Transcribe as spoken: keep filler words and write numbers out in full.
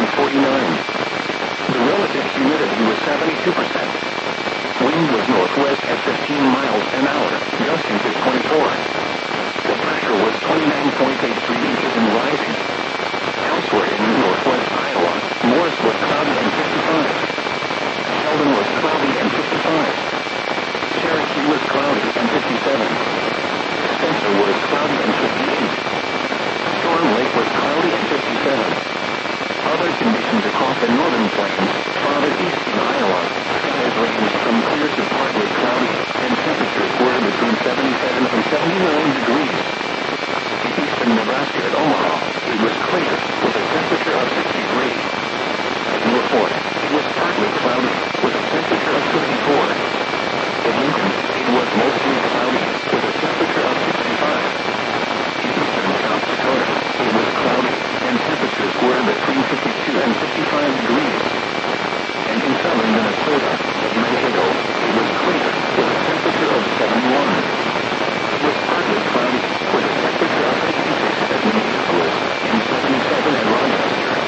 forty-nine. The relative humidity was seventy-two percent. Wind was northwest at fifteen miles an hour, gusting to twenty-four. The pressure was twenty-nine point eight three inches and rising. Elsewhere in northwest Iowa, Morris was cloudy and fifty-five. Sheldon was cloudy and fifty-five. Cherokee was cloudy and fifty-seven. Spencer was cloudy and fifty-eight. Storm Lake was cloudy and fifty-seven. Other conditions across the northern plains, farther east in Iowa, skies ranged from clear to partly cloudy, and temperatures were between seventy-seven and seventy-nine degrees. In eastern Nebraska at Omaha, it was clear, with a